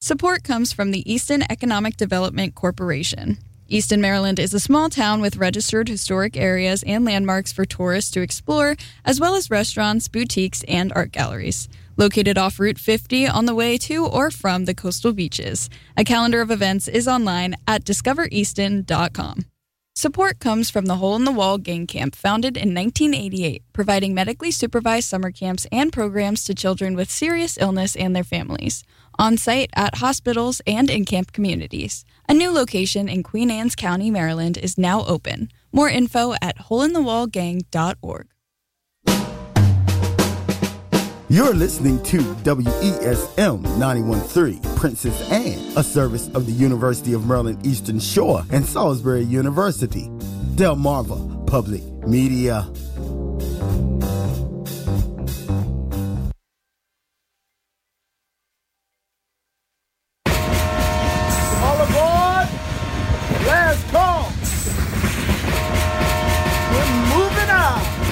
Support comes from the Easton Economic Development Corporation. Easton, Maryland is a small town with registered historic areas and landmarks for tourists to explore, as well as restaurants, boutiques, and art galleries. Located off Route 50 on the way to or from the coastal beaches. A calendar of events is online at discovereaston.com. Support comes from the Hole in the Wall Gang Camp, founded in 1988, providing medically supervised summer camps and programs to children with serious illness and their families. On-site at hospitals and in camp communities. A new location in Queen Anne's County, Maryland is now open. More info at holeinthewallgang.org. You're listening to WESM 91.3 Princess Anne, a service of the University of Maryland Eastern Shore and Salisbury University. Delmarva Public Media.